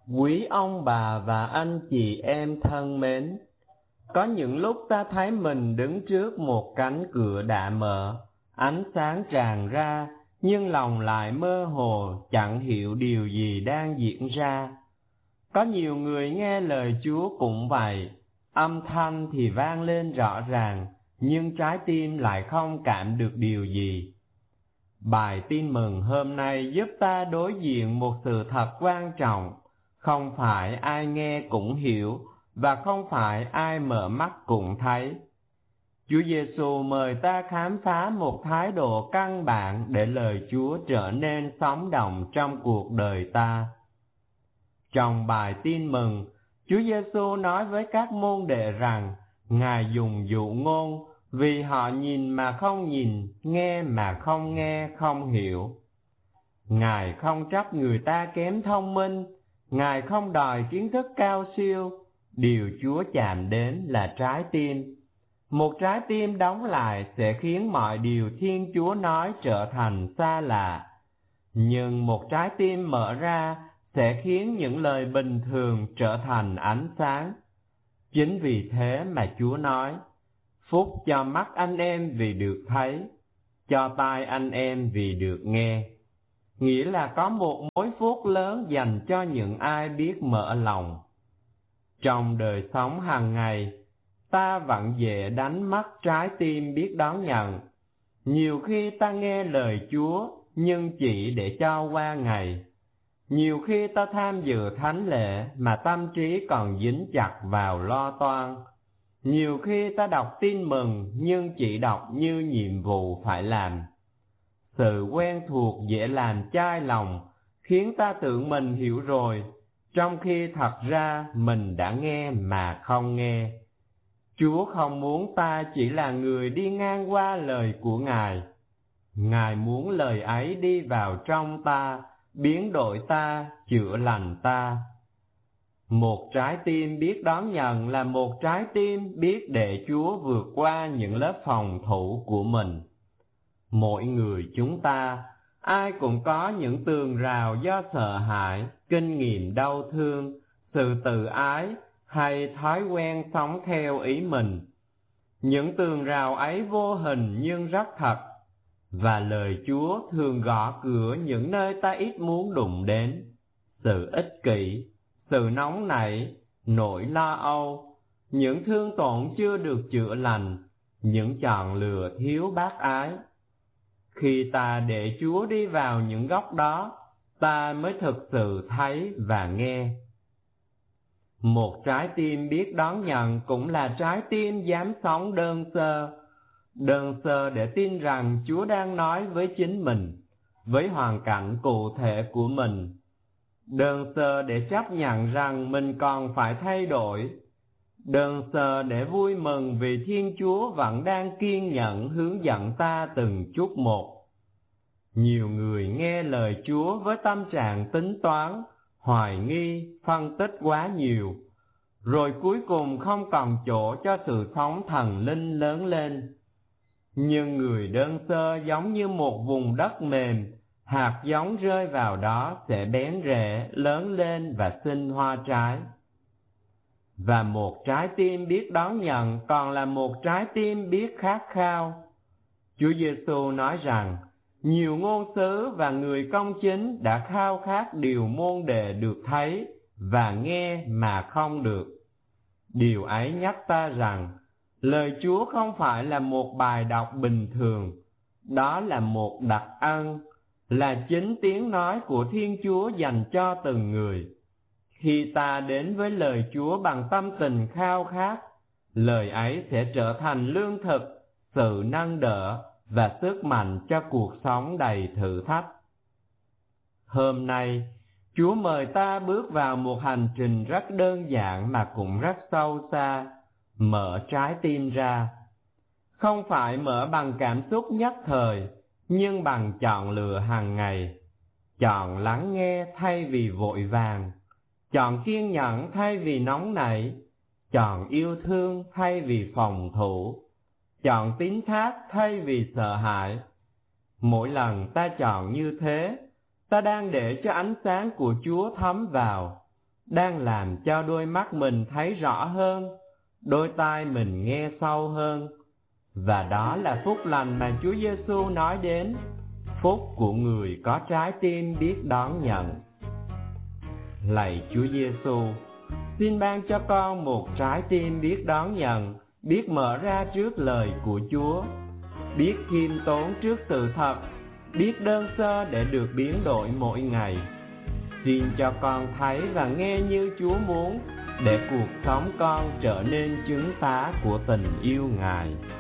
Quý ông bà và anh chị em thân mến, có những lúc ta thấy mình đứng trước một cánh cửa đã mở, ánh sáng tràn ra, nhưng lòng lại mơ hồ, chẳng hiểu điều gì đang diễn ra. Có nhiều người nghe lời Chúa cũng vậy, âm thanh thì vang lên rõ ràng, nhưng trái tim lại không cảm được điều gì. Bài tin mừng hôm nay giúp ta đối diện một sự thật quan trọng, không phải ai nghe cũng hiểu, và không phải ai mở mắt cũng thấy. Chúa Giêsu mời ta khám phá một thái độ căn bản để lời Chúa trở nên sống động trong cuộc đời ta. Trong bài tin mừng, Chúa Giêsu nói với các môn đệ rằng Ngài dùng dụ ngôn vì họ nhìn mà không nhìn, nghe mà không nghe, không hiểu. Ngài không trách người ta kém thông minh, Ngài không đòi kiến thức cao siêu. Điều Chúa chạm đến là trái tim. Một trái tim đóng lại sẽ khiến mọi điều Thiên Chúa nói trở thành xa lạ. Nhưng một trái tim mở ra sẽ khiến những lời bình thường trở thành ánh sáng. Chính vì thế mà Chúa nói, phúc cho mắt anh em vì được thấy, cho tai anh em vì được nghe. Nghĩa là có một mối phúc lớn dành cho những ai biết mở lòng. Trong đời sống hàng ngày, ta vẫn dễ đánh mất trái tim biết đón nhận. Nhiều khi ta nghe lời Chúa, nhưng chỉ để cho qua ngày. Nhiều khi ta tham dự thánh lễ mà tâm trí còn dính chặt vào lo toan. Nhiều khi ta đọc tin mừng nhưng chỉ đọc như nhiệm vụ phải làm. Sự quen thuộc dễ làm chai lòng, khiến ta tưởng mình hiểu rồi, trong khi thật ra mình đã nghe mà không nghe. Chúa không muốn ta chỉ là người đi ngang qua lời của Ngài. Ngài muốn lời ấy đi vào trong ta, biến đổi ta, chữa lành ta. Một trái tim biết đón nhận là một trái tim biết để Chúa vượt qua những lớp phòng thủ của mình. Mỗi người chúng ta, ai cũng có những tường rào do sợ hãi, kinh nghiệm đau thương, sự tự ái hay thói quen sống theo ý mình. Những tường rào ấy vô hình nhưng rất thật, và lời Chúa thường gõ cửa những nơi ta ít muốn đụng đến. Sự ích kỷ, sự nóng nảy, nỗi lo âu, những thương tổn chưa được chữa lành, những chọn lựa thiếu bác ái. Khi ta để Chúa đi vào những góc đó, ta mới thực sự thấy và nghe. Một trái tim biết đón nhận cũng là trái tim dám sống đơn sơ. Đơn sơ để tin rằng Chúa đang nói với chính mình, với hoàn cảnh cụ thể của mình. Đơn sơ để chấp nhận rằng mình còn phải thay đổi. Đơn sơ để vui mừng vì Thiên Chúa vẫn đang kiên nhẫn hướng dẫn ta từng chút một. Nhiều người nghe lời Chúa với tâm trạng tính toán, hoài nghi, phân tích quá nhiều, rồi cuối cùng không còn chỗ cho sự sống thần linh lớn lên. Nhưng người đơn sơ giống như một vùng đất mềm, hạt giống rơi vào đó sẽ bén rễ, lớn lên và sinh hoa trái. Và một trái tim biết đón nhận còn là một trái tim biết khát khao. Chúa Giêsu nói rằng, nhiều ngôn sứ và người công chính đã khao khát điều môn đệ được thấy và nghe mà không được. Điều ấy nhắc ta rằng, lời Chúa không phải là một bài đọc bình thường, đó là một đặc ân, là chính tiếng nói của Thiên Chúa dành cho từng người. Khi ta đến với lời Chúa bằng tâm tình khao khát, lời ấy sẽ trở thành lương thực, sự nâng đỡ và sức mạnh cho cuộc sống đầy thử thách. Hôm nay, Chúa mời ta bước vào một hành trình rất đơn giản mà cũng rất sâu xa, mở trái tim ra. Không phải mở bằng cảm xúc nhất thời, nhưng bằng chọn lựa hàng ngày. Chọn lắng nghe thay vì vội vàng, chọn kiên nhẫn thay vì nóng nảy, chọn yêu thương thay vì phòng thủ, chọn tín thác thay vì sợ hãi. Mỗi lần ta chọn như thế, ta đang để cho ánh sáng của Chúa thấm vào. đang làm cho đôi mắt mình thấy rõ hơn, đôi tai mình nghe sâu hơn. Và đó là phúc lành mà Chúa Giêsu nói đến, phúc của người có trái tim biết đón nhận. Lạy Chúa Giêsu, xin ban cho con một trái tim biết đón nhận, biết mở ra trước lời của Chúa, biết khiêm tốn trước sự thật, biết đơn sơ để được biến đổi mỗi ngày. Xin cho con thấy và nghe như Chúa muốn, để cuộc sống con trở nên chứng tá của tình yêu Ngài.